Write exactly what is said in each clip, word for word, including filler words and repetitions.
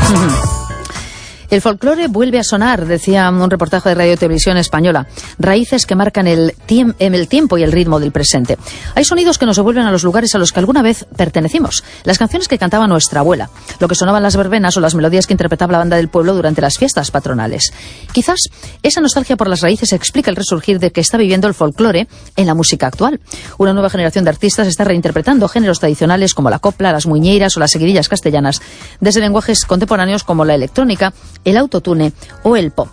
El folclore vuelve a sonar, decía un reportaje de Radio y Televisión Española. Raíces que marcan el, tiemp el tiempo y el ritmo del presente. Hay sonidos que nos devuelven a los lugares a los que alguna vez pertenecimos. Las canciones que cantaba nuestra abuela, lo que sonaban las verbenas o las melodías que interpretaba la banda del pueblo durante las fiestas patronales. Quizás esa nostalgia por las raíces explica el resurgir de que está viviendo el folclore en la música actual. Una nueva generación de artistas está reinterpretando géneros tradicionales como la copla, las muñeiras o las seguidillas castellanas, desde lenguajes contemporáneos como la electrónica, el autotune o el pop.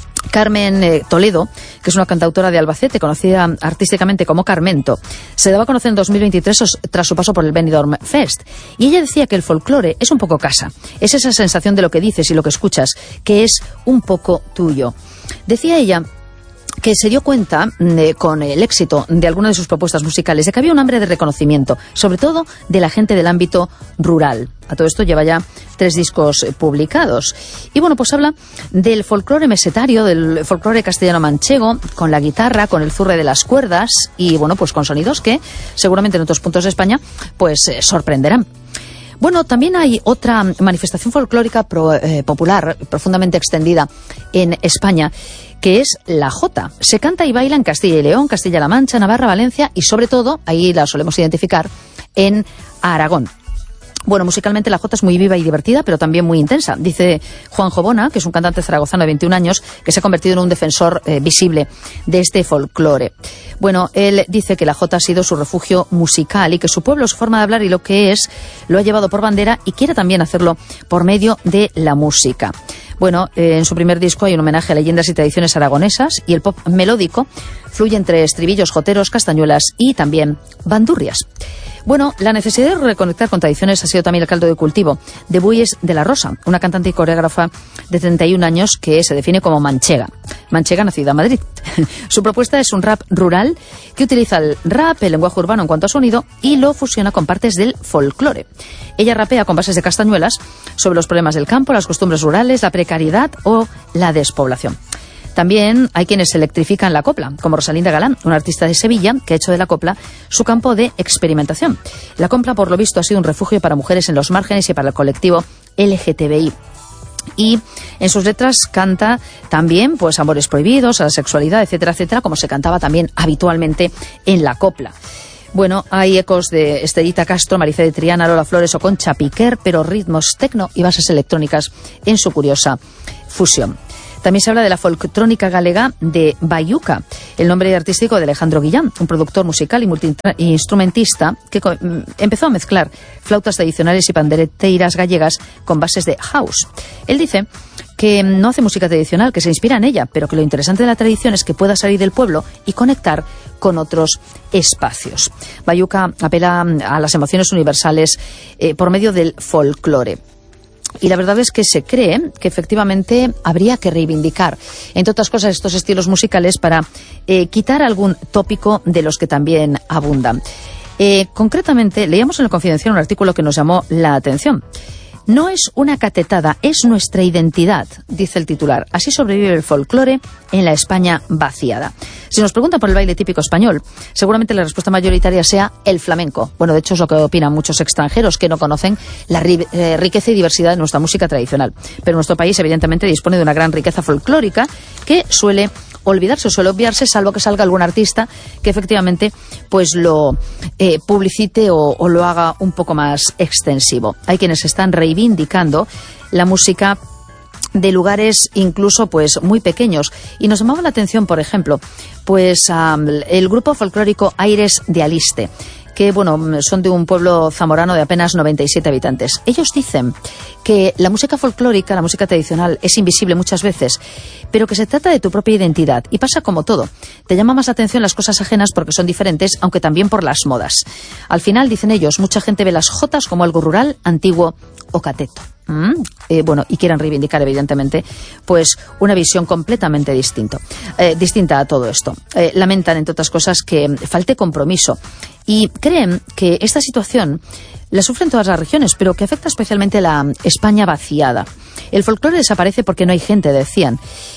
Carmen eh, Toledo, que es una cantautora de Albacete, conocida artísticamente como Carmento, se daba a conocer en dos mil veintitrés tras su paso por el Benidorm Fest. Y ella decía que el folclore es un poco casa. Es esa sensación de lo que dices y lo que escuchas, que es un poco tuyo. Decía ella que se dio cuenta, eh, con el éxito de alguna de sus propuestas musicales, de que había un hambre de reconocimiento, sobre todo de la gente del ámbito rural. A todo esto lleva ya tres discos eh, publicados. Y bueno, pues habla del folclore mesetario, del folclore castellano-manchego, con la guitarra, con el zurre de las cuerdas y bueno, pues con sonidos que seguramente en otros puntos de España pues eh, sorprenderán. Bueno, también hay otra manifestación folclórica pro, eh, popular, profundamente extendida en España, que es la jota. Se canta y baila en Castilla y León, Castilla-La Mancha, Navarra, Valencia y sobre todo, ahí la solemos identificar, en Aragón. Bueno, musicalmente la jota es muy viva y divertida, pero también muy intensa. Dice Juanjo Bona, que es un cantante zaragozano de veintiún años, que se ha convertido en un defensor eh, visible de este folclore. Bueno, él dice que la jota ha sido su refugio musical y que su pueblo, su forma de hablar y lo que es, lo ha llevado por bandera y quiere también hacerlo por medio de la música. Bueno, eh, en su primer disco hay un homenaje a leyendas y tradiciones aragonesas y el pop melódico fluye entre estribillos, joteros, castañuelas y también bandurrias. Bueno, la necesidad de reconectar con tradiciones ha sido también el caldo de cultivo de Buies de la Rosa, una cantante y coreógrafa de treinta y un años que se define como manchega. Manchega nacida en Madrid. Su propuesta es un rap rural que utiliza el rap, el lenguaje urbano en cuanto a sonido, y lo fusiona con partes del folclore. Ella rapea con bases de castañuelas sobre los problemas del campo, las costumbres rurales, la precariedad o la despoblación. También hay quienes electrifican la copla, como Rosalinda Galán, una artista de Sevilla que ha hecho de la copla su campo de experimentación. La copla, por lo visto, ha sido un refugio para mujeres en los márgenes y para el colectivo L G T B I. Y en sus letras canta también pues amores prohibidos, a la sexualidad, etcétera, etcétera, como se cantaba también habitualmente en la copla. Bueno, hay ecos de Estelita Castro, Maricé de Triana, Lola Flores o Concha Piquer, pero ritmos tecno y bases electrónicas en su curiosa fusión. También se habla de la folctrónica galega de Bayuca, el nombre artístico de Alejandro Guillán, un productor musical y multiinstrumentista que empezó a mezclar flautas tradicionales y pandereteiras gallegas con bases de house. Él dice que no hace música tradicional, que se inspira en ella, pero que lo interesante de la tradición es que pueda salir del pueblo y conectar con otros espacios. Bayuca apela a las emociones universales eh, por medio del folclore. Y la verdad es que se cree que efectivamente habría que reivindicar, entre otras cosas, estos estilos musicales para eh, quitar algún tópico de los que también abundan. Eh, concretamente, leíamos en El Confidencial un artículo que nos llamó la atención. No es una catetada, es nuestra identidad, dice el titular. Así sobrevive el folclore en la España vaciada. Si nos preguntan por el baile típico español, seguramente la respuesta mayoritaria sea el flamenco. Bueno, de hecho es lo que opinan muchos extranjeros que no conocen la ri eh, riqueza y diversidad de nuestra música tradicional. Pero nuestro país evidentemente dispone de una gran riqueza folclórica que suele olvidarse o suele obviarse, salvo que salga algún artista que efectivamente pues lo eh, publicite o, o lo haga un poco más extensivo. Hay quienes están reivindicando la música de lugares incluso pues muy pequeños, y nos llamaba la atención, por ejemplo, pues um, el grupo folclórico Aires de Aliste, que bueno, son de un pueblo zamorano de apenas noventa y siete habitantes. Ellos dicen que la música folclórica, la música tradicional, es invisible muchas veces, pero que se trata de tu propia identidad, y pasa como todo. Te llama más la atención las cosas ajenas porque son diferentes, aunque también por las modas. Al final, dicen ellos, mucha gente ve las jotas como algo rural, antiguo o cateto. ¿Mm? Eh, bueno, y quieren reivindicar, evidentemente, pues una visión completamente distinto, eh, distinta a todo esto. Eh, lamentan, entre otras cosas, que falte compromiso y creen que esta situación la sufren todas las regiones, pero que afecta especialmente a la España vaciada. El folclore desaparece porque no hay gente, decían,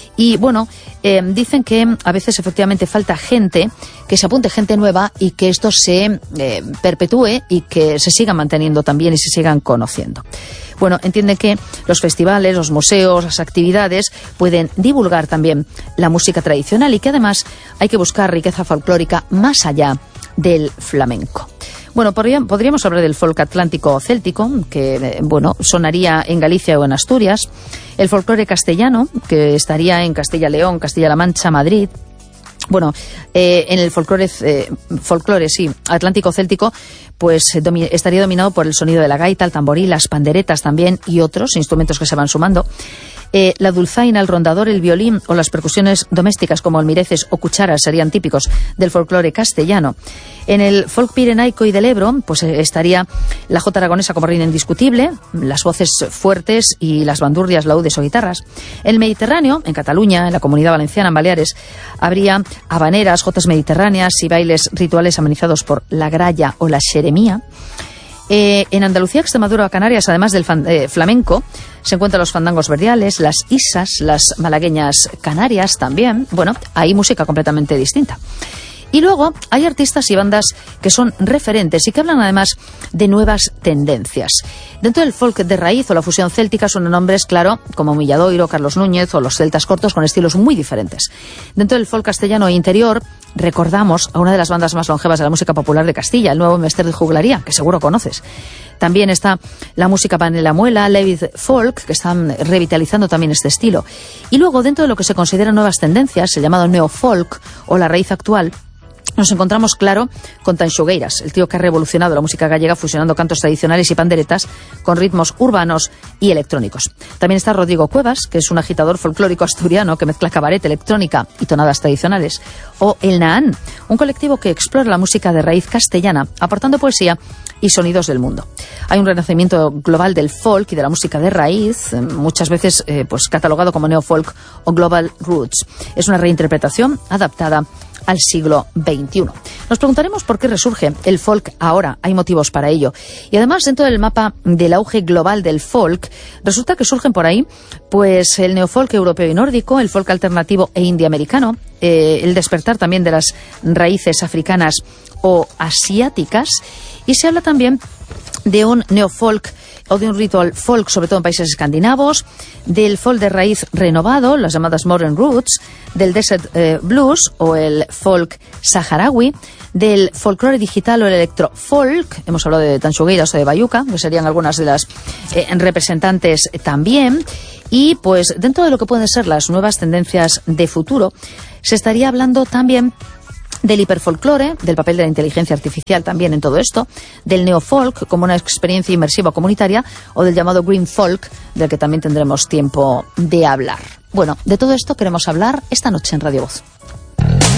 Y bueno, eh, dicen que a veces efectivamente falta gente, que se apunte gente nueva y que esto se eh, perpetúe y que se sigan manteniendo también y se sigan conociendo. Bueno, entienden que los festivales, los museos, las actividades pueden divulgar también la música tradicional y que además hay que buscar riqueza folclórica más allá del flamenco. Bueno, podríamos hablar del folk atlántico o céltico, que bueno, sonaría en Galicia o en Asturias, el folclore castellano, que estaría en Castilla-León, Castilla-La Mancha, Madrid. Bueno, eh, en el folclore, eh, folclore, sí, atlántico-céltico, pues domi- estaría dominado por el sonido de la gaita, el tamboril, las panderetas también y otros instrumentos que se van sumando. Eh, la dulzaina, el rondador, el violín o las percusiones domésticas como almireces o cucharas serían típicos del folclore castellano. En el folk pirenaico y del Ebro, pues eh, estaría la jota aragonesa como reina indiscutible, las voces fuertes y las bandurrias, laúdes o guitarras. En el Mediterráneo, en Cataluña, en la Comunidad Valenciana, en Baleares, habría habaneras, jotas mediterráneas y bailes rituales amenizados por la gralla o la xeremía. Eh, en Andalucía, Extremadura o Canarias, además del fan, eh, flamenco, se encuentran los fandangos verdiales, las isas, las malagueñas canarias también. Bueno, hay música completamente distinta. Y luego hay artistas y bandas que son referentes y que hablan además de nuevas tendencias. Dentro del folk de raíz o la fusión céltica son nombres, claro, como Milladoiro, Carlos Núñez o los celtas cortos con estilos muy diferentes. Dentro del folk castellano e interior recordamos a una de las bandas más longevas de la música popular de Castilla, el Nuevo Mester de Juglaría, que seguro conoces. También está la música panela muela, Levith Folk, que están revitalizando también este estilo. Y luego, dentro de lo que se consideran nuevas tendencias, el llamado neofolk o la raíz actual, nos encontramos, claro, con Tanxugueiras, el tío que ha revolucionado la música gallega fusionando cantos tradicionales y panderetas con ritmos urbanos y electrónicos. También está Rodrigo Cuevas, que es un agitador folclórico asturiano que mezcla cabaret, electrónica y tonadas tradicionales. O El Nahán, un colectivo que explora la música de raíz castellana, aportando poesía y sonidos del mundo. Hay un renacimiento global del folk y de la música de raíz, muchas veces eh, pues catalogado como neofolk o global roots. Es una reinterpretación adaptada al siglo veintiuno. Nos preguntaremos por qué resurge el folk ahora. Hay motivos para ello. Y además, dentro del mapa del auge global del folk, resulta que surgen por ahí pues el neofolk europeo y nórdico, el folk alternativo e indie-americano, eh, el despertar también de las raíces africanas o asiáticas, y se habla también de un neofolk o de un ritual folk, sobre todo en países escandinavos, del folk de raíz renovado, las llamadas modern roots, del desert eh, blues o el folk saharaui, del folclore digital o el electrofolk, hemos hablado de Tanxugueiras o de Bayuca, que serían algunas de las eh, representantes también, y pues dentro de lo que pueden ser las nuevas tendencias de futuro, se estaría hablando también del hiperfolclore, del papel de la inteligencia artificial también en todo esto, del neofolk como una experiencia inmersiva comunitaria o del llamado green folk, del que también tendremos tiempo de hablar. Bueno, de todo esto queremos hablar esta noche en Radio Voz.